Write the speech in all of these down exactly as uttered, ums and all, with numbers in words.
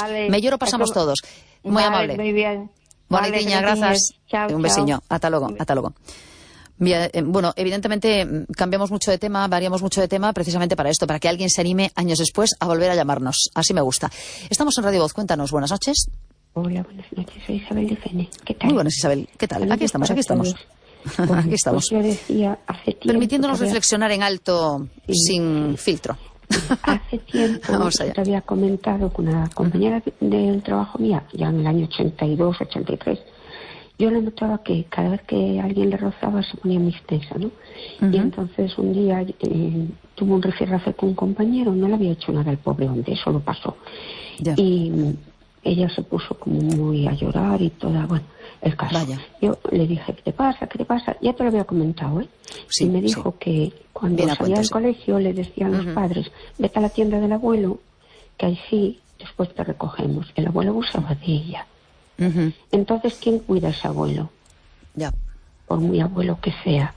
vale. Mellor o pasamos Eso... todos. Moi vale, amable. Moi bien. Boa vale, noitiña, grazas. Chao, Un besiño. Ata logo, ata logo. Bien, eh, bueno, evidentemente cambiamos mucho de tema, variamos mucho de tema precisamente para esto, para que alguien se anime años después a volver a llamarnos. Así me gusta. Estamos en Radio Voz. Cuéntanos. Buenas noches. Hola, buenas noches. Soy Isabel de Fene. ¿Qué tal? Muy buenas, Isabel. ¿Qué tal? Saludos Aquí estamos, para aquí estamos. todos. Aquí estamos. Pues yo decía, hace tiempo Permitiéndonos que había- reflexionar en alto, Sí, sin sí. filtro. Hace tiempo Vamos allá. te había comentado con una compañera de- del trabajo mía, ya en el año ochenta y dos, ochenta y tres, yo le notaba que cada vez que alguien le rozaba se ponía muy tensa, ¿no? Ujú. Y entonces un día eh, tuvo un rifirrafe con un compañero, no le había hecho nada al pobre hombre, eso lo pasó. Ya. Y mm, ella se puso como muy a llorar y toda, bueno, el caso. Vaya. Yo le dije, ¿qué te pasa? ¿Qué te pasa? Ya te lo había comentado, ¿eh? Sí, y me dijo sí. que cuando Bien a salía cuenta, del sí. colegio le decían los Ujú. padres, vete a la tienda del abuelo, que ahí sí, después te recogemos. El abuelo abusaba de ella. Ujú. Entonces, ¿quién cuida a ese abuelo? Ya. Por muy abuelo que sea.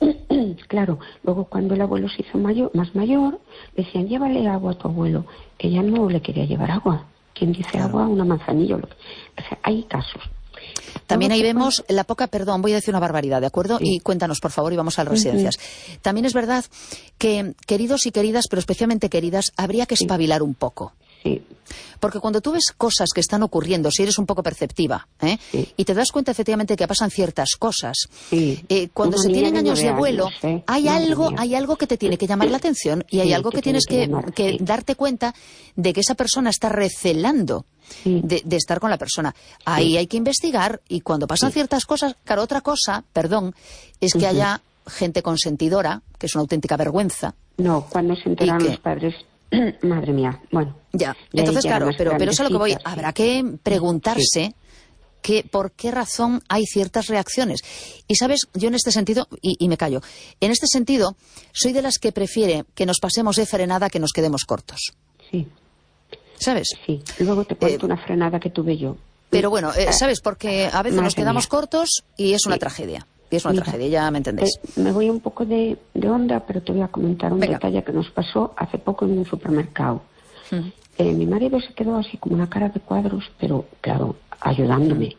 Claro, luego cuando el abuelo se hizo mayor, más mayor, decían, llévale agua a tu abuelo. Ella no le quería llevar agua. ¿Quién dice Claro. agua? Una manzanilla. Lo que... O sea, hay casos. También Luego ahí te vemos la poca, perdón, voy a decir una barbaridad, ¿de acuerdo? Sí. Y cuéntanos, por favor, y vamos a las residencias. También es verdad que, queridos y queridas, pero especialmente queridas, habría que Sí. espabilar un poco. Sí, Porque cuando tú ves cosas que están ocurriendo, si eres un poco perceptiva, ¿eh? Sí. y te das cuenta efectivamente que pasan ciertas cosas, sí. eh, cuando Una se niña tienen de años de nueve vuelo, años, ¿eh? hay Madre algo, mía. hay algo que te tiene que llamar la atención y hay Sí, algo te que tiene tienes que que, llamar, que sí. darte cuenta de que esa persona está recelando Sí. de, de estar con la persona. Ahí Sí. hay que investigar y cuando pasan Sí. ciertas cosas, claro, otra cosa, perdón, es que Ujú. haya gente consentidora, que es una auténtica vergüenza. No, cuando se enteraron ¿Y qué? los padres, madre mía, bueno. Ya, ya entonces ella era claro, más pero, pero eso es a lo que voy. grandecita, sí. Habrá que preguntarse que por qué razón hay ciertas reacciones. Y sabes, yo en este sentido, y, y me callo, en este sentido, soy de las que prefiere que nos pasemos de frenada que nos quedemos cortos. Sí, ¿Sabes? sí. Luego te cuento Eh, una frenada que tuve yo. Pero bueno, eh, Ah, ¿sabes? Porque a veces madre nos quedamos mía. cortos y es una Sí. tragedia. Y es una Mira, tragedia, ya me entendéis. Eh, me voy un poco de, de onda, pero te voy a comentar un Venga. detalle que nos pasó hace poco en un supermercado. Mm. Eh, mi marido se quedó así como una cara de cuadros, pero claro, ayudándome.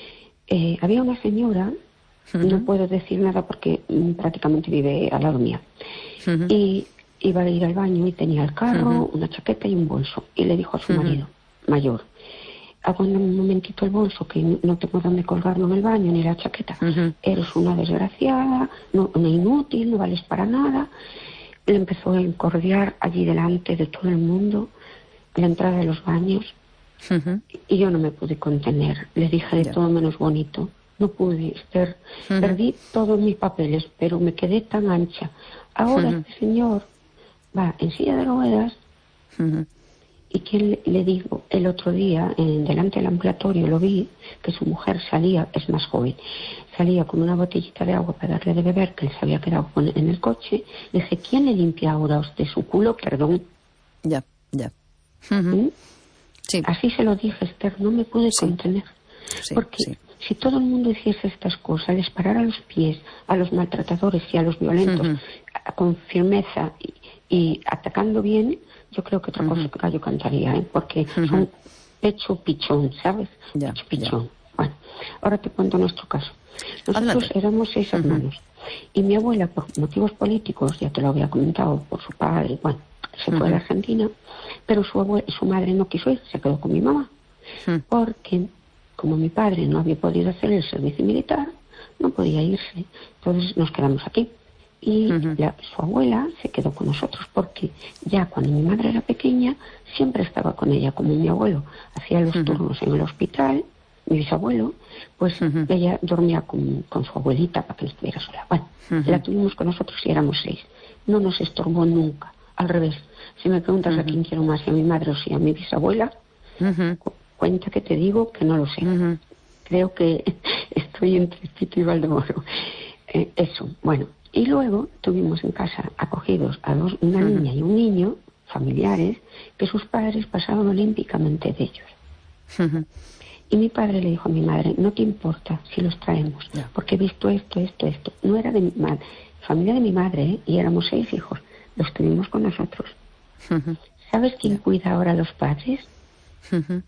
Eh, había una señora, no puedo decir nada porque mm, prácticamente vive al lado mía, Ujú. y iba a ir al baño y tenía el carro, Ujú. una chaqueta y un bolso. Y le dijo a su Ujú. marido, mayor, aguárdame un momentito el bolso, que no no tengo dónde colgarlo en el baño, ni la chaqueta. Ujú. Eres una desgraciada, no, una inútil, no vales para nada. Le empezó a encordiar allí delante de todo el mundo, en la entrada de los baños, Ujú. y yo no me pude contener. Le dije de Ya. todo menos bonito. No pude, Esther. Ujú. Perdí todos mis papeles, pero me quedé tan ancha. Ahora Ujú. este señor va en silla de ruedas. Ujú. ¿Y quién le, le digo? El otro día, en, delante del ambulatorio, lo vi, que su mujer salía, es más joven, salía con una botellita de agua para darle de beber, que él se había quedado con- en el coche. Le dije, ¿quién le limpia ahora a usted su culo? Perdón. Ya, ya. Ujú. ¿Mm? Sí, Así se lo dije, Esther, no me pude Sí. contener. sí, Porque sí. si todo el mundo hiciese estas cosas, les parara los pies a los maltratadores y a los violentos Ujú. a- con firmeza y, y atacando bien, yo creo que otra Ujú. cosa que gallo cantaría, ¿eh? Porque Ujú. son pecho pichón, ¿sabes? Ya, pecho pichón. Bueno, ahora te cuento nuestro caso. Nosotros Adelante. éramos seis Ujú. hermanos. Y mi abuela, por motivos políticos, ya te lo había comentado, por su padre, bueno, se fue a la Ujú. Argentina, pero su, abue- su madre no quiso ir, se quedó con mi mamá. Ujú. Porque, como mi padre no había podido hacer el servicio militar, no podía irse. Entonces nos quedamos aquí. Y Ujú. la- su abuela se quedó con nosotros, porque ya cuando mi madre era pequeña, siempre estaba con ella, como mi abuelo hacía los Ujú. turnos en el hospital, mi bisabuelo, pues Ujú. ella dormía con, con su abuelita para que no estuviera sola. Bueno, Ujú. la tuvimos con nosotros y éramos seis. No nos estorbó nunca. Al revés, si me preguntas a Ujú. quién quiero más, si a mi madre o si a mi bisabuela, Ujú. cu- cuenta que te digo que no lo sé. Ujú. Creo que estoy entre Pito y Valdemoro. Eh, eso, bueno. Y luego tuvimos en casa acogidos a dos, una Ujú. niña y un niño, familiares, que sus padres pasaban olímpicamente de ellos. Ujú. Y mi padre le dijo a mi madre, no te importa si los traemos, Ya. porque he visto esto, esto, esto. No era de mi madre, familia de mi madre, ¿eh? Y éramos seis hijos. Los tuvimos con nosotros. Ujú. ¿Sabes quién cuida ahora a los padres? Ujú.